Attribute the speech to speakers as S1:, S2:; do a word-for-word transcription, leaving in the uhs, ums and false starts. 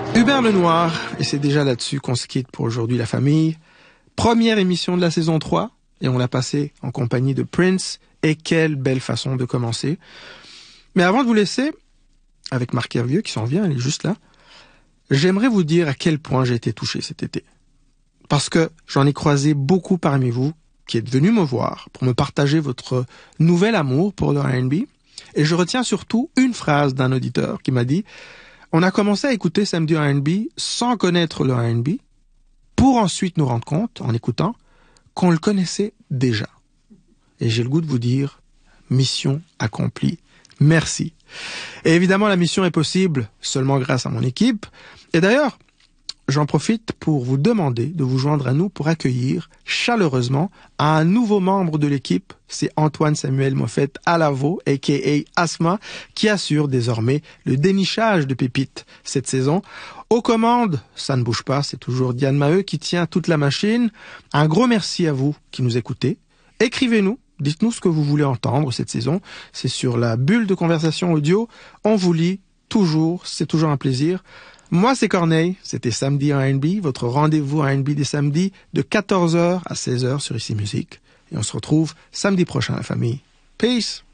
S1: Hubert Lenoir, et c'est déjà là-dessus qu'on se quitte pour aujourd'hui la famille. Première émission de la saison trois, et on l'a passée en compagnie de Prince, et quelle belle façon de commencer. Mais avant de vous laisser, avec Marc Hervieux qui s'en vient, elle est juste là, j'aimerais vous dire à quel point j'ai été touché cet été. Parce que j'en ai croisé beaucoup parmi vous qui êtes venus me voir pour me partager votre nouvel amour pour le R and B, et je retiens surtout une phrase d'un auditeur qui m'a dit « On a commencé à écouter Samedi R and B sans connaître le R and B, pour ensuite nous rendre compte, en écoutant, qu'on le connaissait déjà. » Et j'ai le goût de vous dire « Mission accomplie. Merci. » Et évidemment, la mission est possible seulement grâce à mon équipe. Et d'ailleurs, j'en profite pour vous demander de vous joindre à nous pour accueillir chaleureusement un nouveau membre de l'équipe. C'est Antoine Samuel Moffett Alavo, a k a. Asma, qui assure désormais le dénichage de pépites cette saison. Aux commandes, ça ne bouge pas, c'est toujours Diane Maheu qui tient toute la machine. Un gros merci à vous qui nous écoutez. Écrivez-nous, dites-nous ce que vous voulez entendre cette saison. C'est sur la bulle de conversation audio. On vous lit toujours, c'est toujours un plaisir. Moi, c'est Corneille, c'était Samedi R and B, votre rendez-vous R and B des samedis de quatorze heures à seize heures sur Ici Musique. Et on se retrouve samedi prochain, la famille. Peace!